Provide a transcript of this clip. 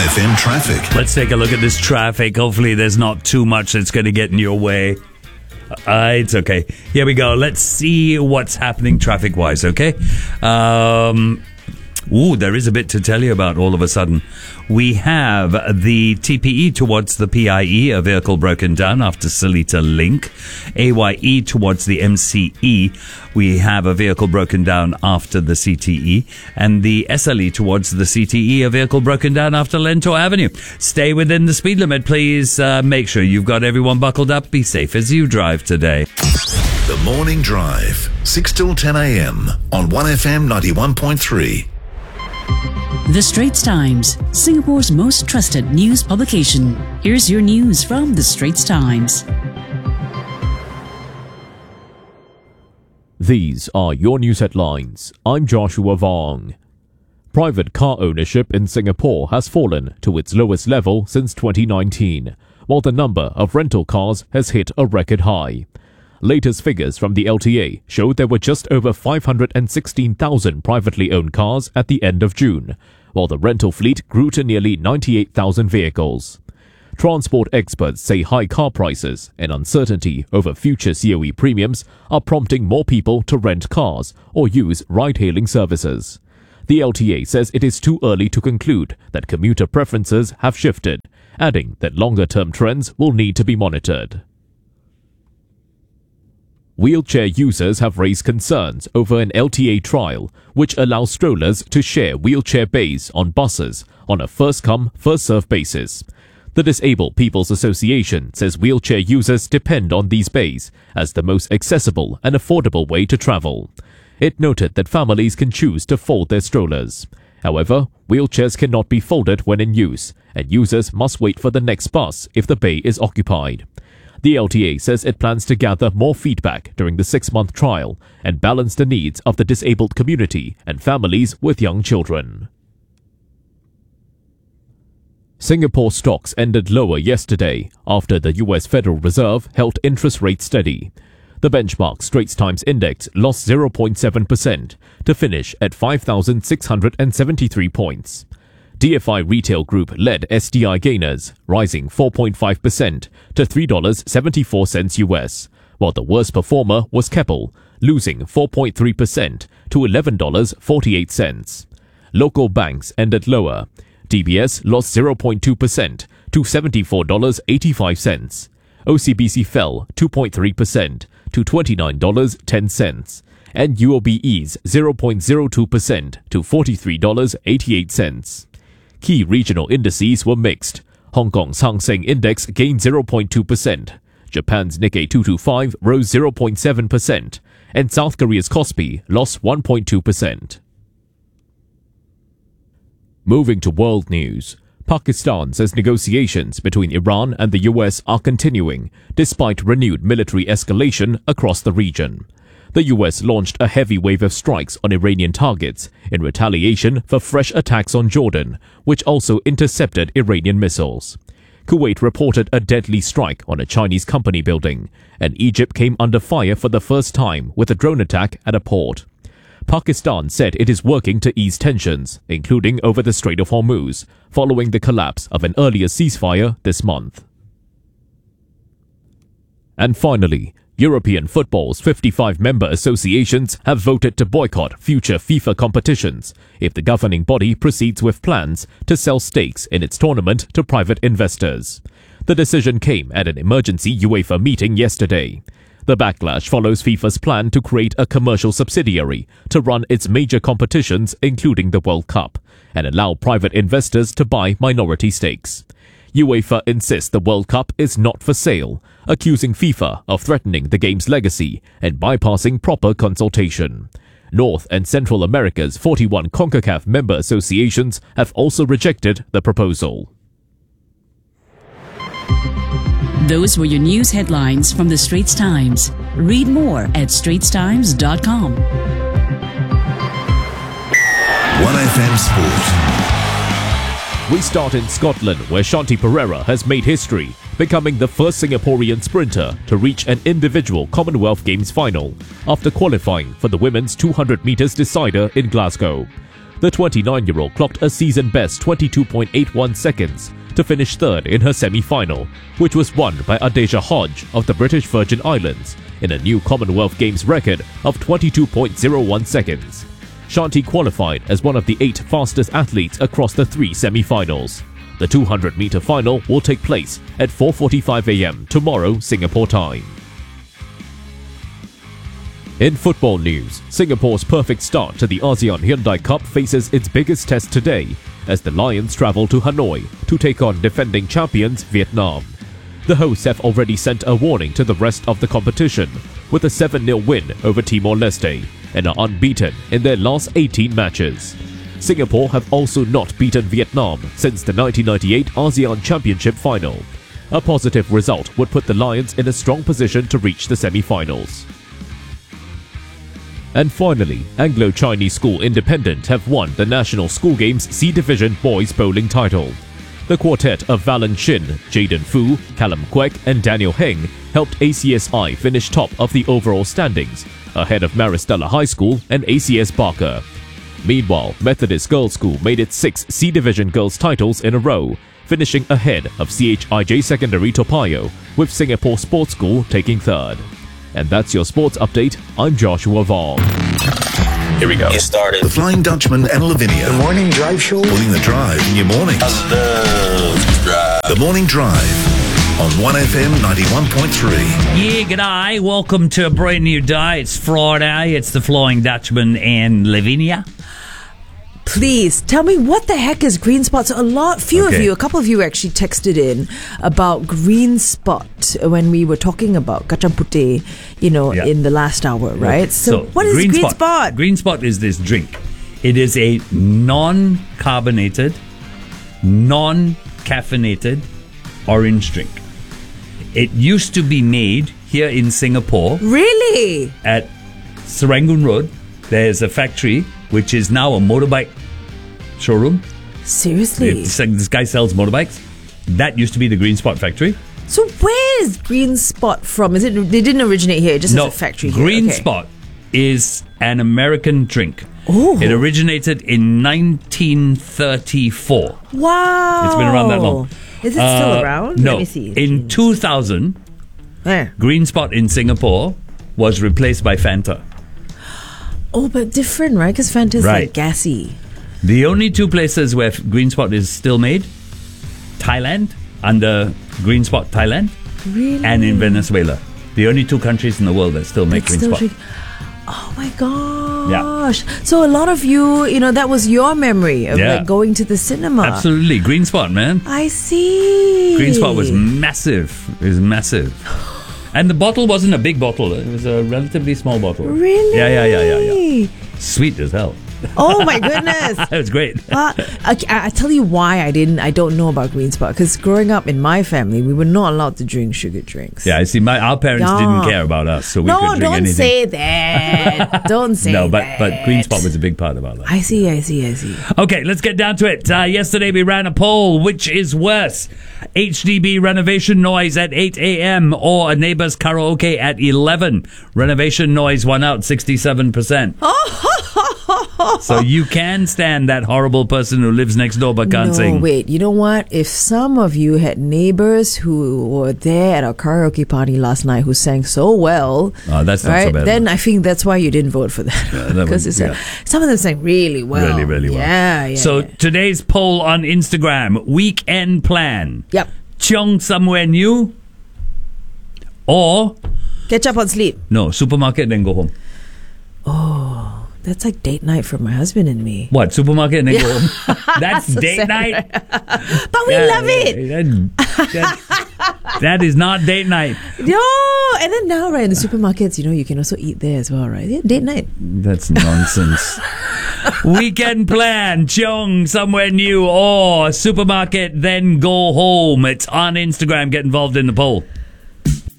1FM traffic. Let's take a look at this traffic. Hopefully there's not too much that's going to get in your way. It's okay. Here we go. Let's see what's happening traffic-wise, okay? There is a bit to tell you about all of a sudden. We have the TPE towards the PIE, a vehicle broken down after Seletar Link. AYE towards the MCE, we have a vehicle broken down after the CTE. And the SLE towards the CTE, a vehicle broken down after Lentor Avenue. Stay within the speed limit, please. Make sure you've got everyone buckled up. Be safe as you drive today. The Morning Drive, 6 till 10 a.m. on 1FM 91.3. The Straits Times, Singapore's most trusted news publication. Here's your news from The Straits Times. These are your news headlines. I'm Joshua Vong. Private car ownership in Singapore has fallen to its lowest level since 2019, while the number of rental cars has hit a record high. Latest figures from the LTA showed there were just over 516,000 privately owned cars at the end of June, while the rental fleet grew to nearly 98,000 vehicles. Transport experts say high car prices and uncertainty over future COE premiums are prompting more people to rent cars or use ride-hailing services. The LTA says it is too early to conclude that commuter preferences have shifted, adding that longer-term trends will need to be monitored. Wheelchair users have raised concerns over an LTA trial which allows strollers to share wheelchair bays on buses on a first-come, first-served basis. The Disabled People's Association says wheelchair users depend on these bays as the most accessible and affordable way to travel. It noted that families can choose to fold their strollers. However, wheelchairs cannot be folded when in use, and users must wait for the next bus if the bay is occupied. The LTA says it plans to gather more feedback during the 6-month trial and balance the needs of the disabled community and families with young children. Singapore stocks ended lower yesterday after the US Federal Reserve held interest rates steady. The benchmark Straits Times Index lost 0.7% to finish at 5,673 points. DFI Retail Group led STI gainers, rising 4.5% to $3.74 US, while the worst performer was Keppel, losing 4.3% to $11.48. Local banks ended lower. DBS lost 0.2% to $74.85. OCBC fell 2.3% to $29.10, and UOB eased 0.02% to $43.88. Key regional indices were mixed. Hong Kong's Hang Seng Index gained 0.2%, Japan's Nikkei 225 rose 0.7%, and South Korea's Kospi lost 1.2%. Moving to world news, Pakistan says negotiations between Iran and the US are continuing, despite renewed military escalation across the region. The US launched a heavy wave of strikes on Iranian targets in retaliation for fresh attacks on Jordan, which also intercepted Iranian missiles. Kuwait reported a deadly strike on a Chinese company building, and Egypt came under fire for the first time with a drone attack at a port. Pakistan said it is working to ease tensions, including over the Strait of Hormuz, following the collapse of an earlier ceasefire this month. And finally, European football's 55 member associations have voted to boycott future FIFA competitions if the governing body proceeds with plans to sell stakes in its tournament to private investors. The decision came at an emergency UEFA meeting yesterday. The backlash follows FIFA's plan to create a commercial subsidiary to run its major competitions, including the World Cup, and allow private investors to buy minority stakes. UEFA insists the World Cup is not for sale, accusing FIFA of threatening the game's legacy and bypassing proper consultation. North and Central America's 41 CONCACAF member associations have also rejected the proposal. Those were your news headlines from The Straits Times. Read more at straitstimes.com. 1FM Sport. We start in Scotland, where Shanti Pereira has made history, becoming the first Singaporean sprinter to reach an individual Commonwealth Games final after qualifying for the women's 200 metres decider in Glasgow. The 29-year-old clocked a season-best 22.81 seconds to finish third in her semi-final, which was won by Adeja Hodge of the British Virgin Islands in a new Commonwealth Games record of 22.01 seconds. Shanti qualified as one of the 8 fastest athletes across the 3 semi-finals. The 200-meter final will take place at 4:45 a.m. tomorrow, Singapore time. In football news, Singapore's perfect start to the ASEAN Hyundai Cup faces its biggest test today as the Lions travel to Hanoi to take on defending champions Vietnam. The hosts have already sent a warning to the rest of the competition with a 7-0 win over Timor-Leste and are unbeaten in their last 18 matches. Singapore have also not beaten Vietnam since the 1998 ASEAN Championship final. A positive result would put the Lions in a strong position to reach the semi-finals. And finally, Anglo-Chinese School Independent have won the National School Games C Division Boys Bowling title. The quartet of Valen Shin, Jaden Fu, Callum Kwek and Daniel Heng helped ACSI finish top of the overall standings, ahead of Maristella High School and ACS Barker. Meanwhile, Methodist Girls' School made its 6 C Division girls titles in a row, finishing ahead of CHIJ Secondary Toa Payoh, with Singapore Sports School taking third. And that's your sports update. I'm Joshua Vaughn. Here we go. Get started. The Flying Dutchman and Lavinia. The Morning Drive Show. Putting the drive in your mornings. The Morning Drive on 1FM 91.3. Yeah, g'day. Welcome to a brand new day. It's Friday. It's the Flying Dutchman and Lavinia. Please tell me what the heck is green spot. So a couple of you actually texted in about green spot when we were talking about kacang putih, in the last hour, right? So what is green spot? Green spot is this drink. It is a non-carbonated, non-caffeinated orange drink. It used to be made here in Singapore. Really? At Serangoon Road. There's a factory which is now a motorbike showroom. Seriously? This guy sells motorbikes. That used to be the Green Spot factory. So where is Green Spot from? Is it they didn't originate here? Just as a factory here? Green Spot is an American drink. Oh. It originated in 1934. Wow. It's been around that long. Is it still around? No. Let me see. In 2000, Green Spot in Singapore was replaced by Fanta. Oh, but different, right? Because Fanta is like gassy. The only 2 places where Green Spot is still made, Thailand, under Green Spot Thailand, really? And in Venezuela. The only 2 countries in the world that still make Green Spot. Oh my gosh. Yeah. So a lot of you, that was your memory of like going to the cinema. Absolutely. Green Spot, man. I see. Green Spot was massive. It was massive. And the bottle wasn't a big bottle. It was a relatively small bottle. Really? Yeah. Sweet as hell. Oh my goodness. It was great. I tell you why I don't know about Green Spot. Because growing up in my family, we were not allowed to drink sugar drinks. Yeah, I see. Our parents didn't care about us, so we could drink anything. No, don't say that. Don't say that. No, but Green Spot was a big part of our life. I see. Okay, let's get down to it. Yesterday we ran a poll. Which is worse? HDB renovation noise at 8 a.m. or a neighbor's karaoke at 11? Renovation noise won out 67%. So you can stand that horrible person who lives next door but can't sing. No, wait. You know what? If some of you had neighbors who were there at our karaoke party last night who sang so well, that's not so bad. Then I think that's why you didn't vote for that. Because some of them sang really well. Really, really well. Yeah. So today's poll on Instagram, weekend plan. Yep. Chiong somewhere new or catch up on sleep. No, supermarket then go home. Oh. That's like date night for my husband and me. What, supermarket and then go home? That's date night? But we love it. That is not date night. No, and then now, right, in the supermarkets, you can also eat there as well, right? Yeah, date night. That's nonsense. Weekend plan, chiong somewhere new or supermarket, then go home. It's on Instagram. Get involved in the poll.